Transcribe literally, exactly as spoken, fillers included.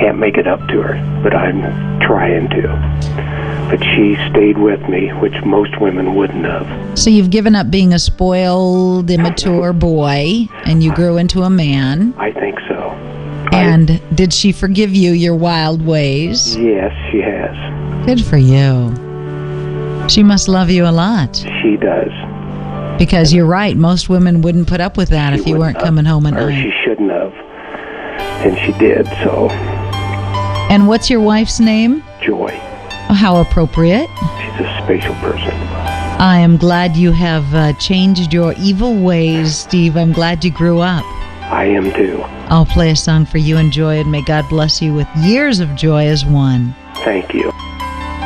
can't make it up to her, but I'm trying to. But she stayed with me, which most women wouldn't have. So you've given up being a spoiled, immature boy, and you grew into a man. I think so. And I, did she forgive you your wild ways? Yes, she has. Good for you. She must love you a lot. She does. Because you're right, most women wouldn't put up with that She if you weren't wouldn't coming have, home at or night. she shouldn't have. And she did, so. And what's your wife's name? Joy. Oh, how appropriate. She's a special person. I am glad you have uh, changed your evil ways, Steve. I'm glad you grew up. I am too. I'll play a song for you and Joy, and may God bless you with years of joy as one. Thank you.